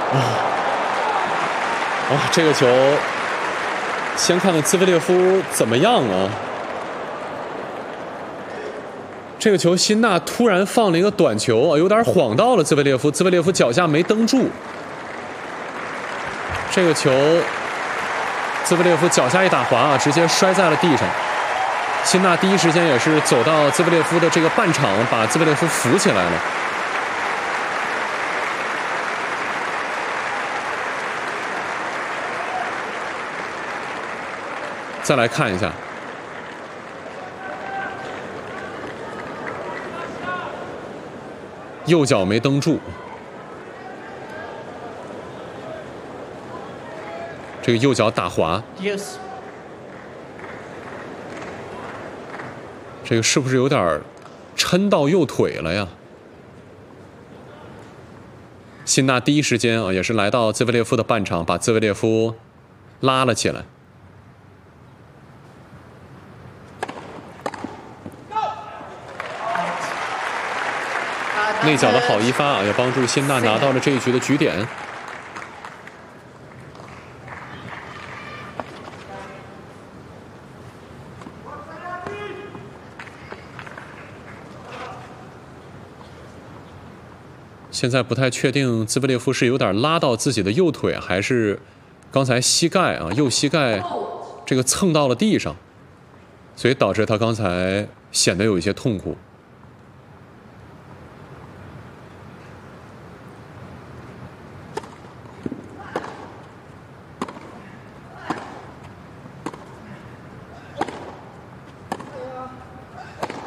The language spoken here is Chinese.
哇，这个球，先看看兹维列夫怎么样啊？这个球，辛纳突然放了一个短球啊，有点晃到了兹维列夫，兹维列夫脚下没蹬住。这个球，兹维列夫脚下一打滑啊，直接摔在了地上。辛纳第一时间也是走到兹维列夫的这个半场，把兹维列夫扶起来了。再来看一下，右脚没蹬住，这个右脚打滑。 Yes. 这个是不是有点抻到右腿了呀？辛纳第一时间啊，也是来到兹维列夫的半场，把兹维列夫拉了起来。内角的好一发啊，也帮助辛纳拿到了这一局的局点。现在不太确定兹维列夫是有点拉到自己的右腿，还是刚才膝盖啊右膝盖这个蹭到了地上，所以导致他刚才显得有一些痛苦。